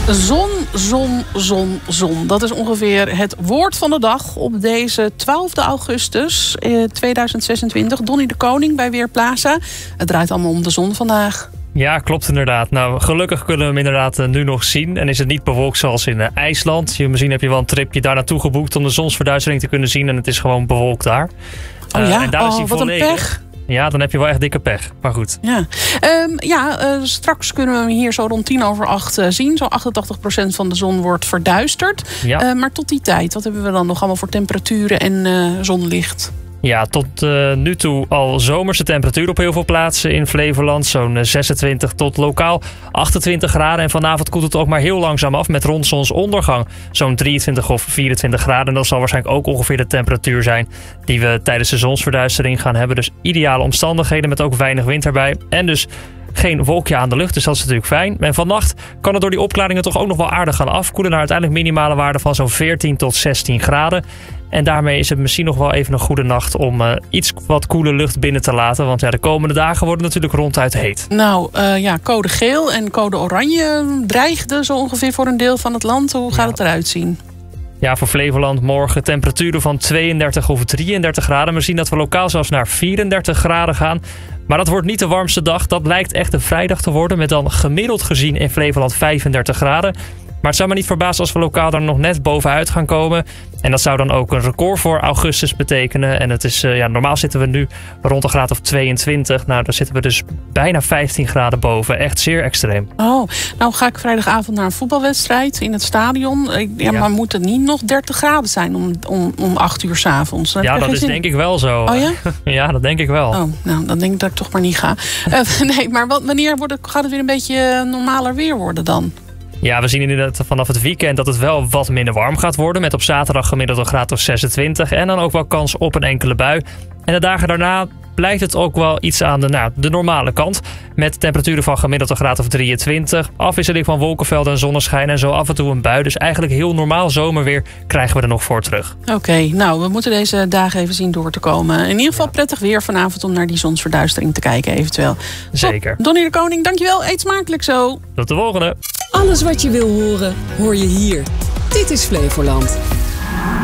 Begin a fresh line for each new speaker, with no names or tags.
Zon, zon, zon, zon. Dat is ongeveer het woord van de dag op deze 12 augustus 2026. Donnie de Koning bij Weerplaza. Het draait allemaal om de zon vandaag.
Ja, klopt inderdaad. Nou, gelukkig kunnen we hem inderdaad nu nog zien. En is het niet bewolkt zoals in IJsland. Misschien heb je wel een tripje daar naartoe geboekt om de zonsverduistering te kunnen zien. En het is gewoon bewolkt daar.
En daar is hij wat volledig. Een pech.
Ja, dan heb je wel echt dikke pech. Maar goed.
Ja, straks kunnen we hem hier zo rond 7:50 zien. Zo'n 88% van de zon wordt verduisterd. Ja. Maar tot die tijd, wat hebben we dan nog allemaal voor temperaturen en zonlicht?
Ja, tot nu toe al zomerse temperatuur op heel veel plaatsen in Flevoland. Zo'n 26 tot lokaal 28 graden. En vanavond koelt het ook maar heel langzaam af met rond zonsondergang. Zo'n 23 of 24 graden. En dat zal waarschijnlijk ook ongeveer de temperatuur zijn die we tijdens de zonsverduistering gaan hebben. Dus ideale omstandigheden met ook weinig wind erbij. En dus geen wolkje aan de lucht, dus dat is natuurlijk fijn. En vannacht kan het door die opklaringen toch ook nog wel aardig gaan afkoelen naar uiteindelijk minimale waarde van zo'n 14 tot 16 graden. En daarmee is het misschien nog wel even een goede nacht om iets wat koele lucht binnen te laten. Want ja, de komende dagen worden natuurlijk ronduit heet.
Nou, code geel en code oranje dreigden zo ongeveer voor een deel van het land. Hoe gaat het eruit zien?
Ja, voor Flevoland morgen temperaturen van 32 of 33 graden. We zien dat we lokaal zelfs naar 34 graden gaan. Maar dat wordt niet de warmste dag. Dat lijkt echt een vrijdag te worden met dan gemiddeld gezien in Flevoland 35 graden. Maar het zou me niet verbazen als we lokaal daar nog net bovenuit gaan komen. En dat zou dan ook een record voor augustus betekenen. En het is, normaal zitten we nu rond een graad of 22. Nou, daar zitten we dus bijna 15 graden boven. Echt zeer extreem.
Oh, nou ga ik vrijdagavond naar een voetbalwedstrijd in het stadion. Maar moet het niet nog 30 graden zijn om 8 uur 's avonds?
Ja, dat is denk ik wel zo.
Oh ja?
Ja, dat denk ik wel.
Oh, nou, dan denk ik dat ik toch maar niet ga. Nee, maar wanneer gaat het weer een beetje normaler weer worden dan?
Ja, we zien inderdaad vanaf het weekend dat het wel wat minder warm gaat worden. Met op zaterdag gemiddeld een graad of 26. En dan ook wel kans op een enkele bui. En de dagen daarna blijft het ook wel iets aan de normale kant. Met temperaturen van gemiddeld een graad of 23. Afwisseling van wolkenvelden en zonneschijn. En zo af en toe een bui. Dus eigenlijk heel normaal zomerweer krijgen we er nog voor terug.
Oké, nou we moeten deze dagen even zien door te komen. In ieder geval prettig weer vanavond om naar die zonsverduistering te kijken eventueel.
Zeker.
Donnie de Koning, dankjewel. Eet smakelijk zo.
Tot de volgende.
Alles wat je wil horen, hoor je hier. Dit is Flevoland.